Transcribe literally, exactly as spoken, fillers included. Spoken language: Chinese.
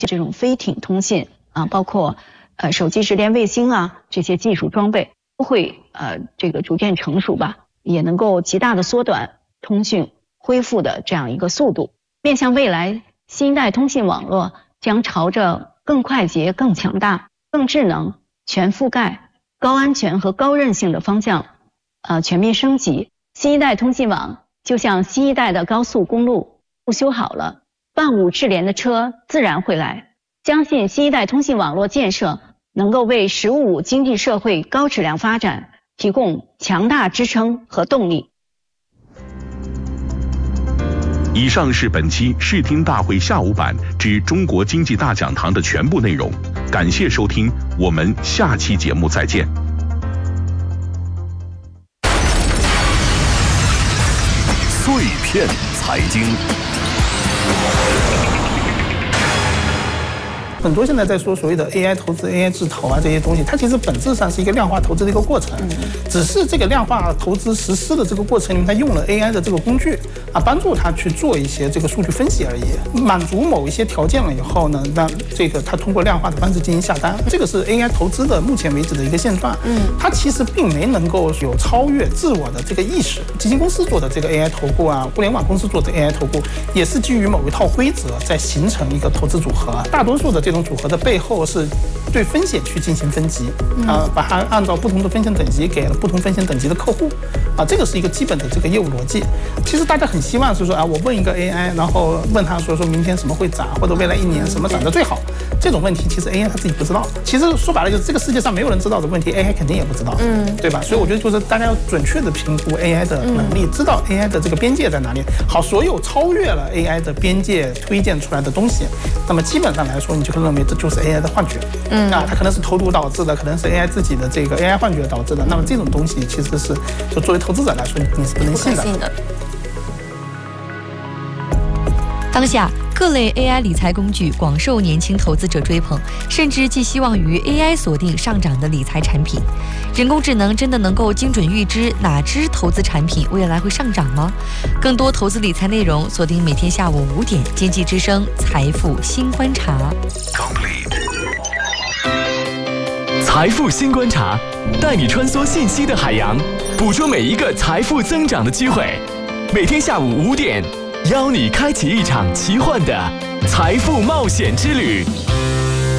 这种飞艇通信啊，包括呃手机直连卫星啊这些技术装备都会呃这个逐渐成熟吧，也能够极大的缩短通讯恢复的这样一个速度。面向未来，新一代通信网络将朝着更快捷、更强大、更智能、全覆盖、高安全和高韧性的方向呃全面升级。新一代通信网就像新一代的高速公路，路修好了，万物智联的车自然会来。相信新一代通信网络建设能够为“十五五”经济社会高质量发展提供强大支撑和动力。 以上是本期视听大会下午版之中国经济大讲堂的全部内容，感谢收听，我们下期节目再见。 碎片财经。 很多现在在说所谓的 A I 投资、A I 制投啊这些东西，它其实本质上是一个量化投资的一个过程，只是这个量化投资实施的这个过程里面，它用了 A I 的这个工具啊，帮助它去做一些这个数据分析而已。满足某一些条件了以后呢，让这个它通过量化的方式进行下单，这个是 A I 投资的目前为止的一个现状。嗯，它其实并没能够有超越自我的这个意识。基金公司做的这个 A I 投顾啊，互联网公司做的 A I 投顾，也是基于某一套规则在形成一个投资组合。大多数的这这种组合的背后是对风险去进行分级，啊，把它按照不同的风险等级给了不同风险等级的客户，啊，这个是一个基本的这个业务逻辑。其实大家很希望是说啊，我问一个 A I， 然后问他说说明天什么会涨，或者未来一年什么涨得最好，这种问题其实 A I 他自己不知道。其实说白了就是这个世界上没有人知道的问题 ，A I 肯定也不知道，嗯，对吧？所以我觉得就是大家要准确的评估 A I 的能力，知道 A I 的这个边界在哪里。好，所有超越了 A I 的边界推荐出来的东西，那么基本上来说，你就可能认为这就是 A I 的幻觉，嗯啊，它可能是投毒导致的，可能是 A I 自己的这个 A I 幻觉导致的。那么这种东西其实是就作为投资者来说，你是不能信的。 当下各类 A I 理财工具广受年轻投资者追捧，甚至寄希望于 A I 锁定上涨的理财产品。人工智能真的能够精准预知哪支投资产品未来会上涨吗？更多投资理财内容，锁定每天下午五点，经济之声财富新观察。 财富新观察，带你穿梭信息的海洋，捕捉每一个财富增长的机会。每天下午五点，邀你开启一场奇幻的财富冒险之旅。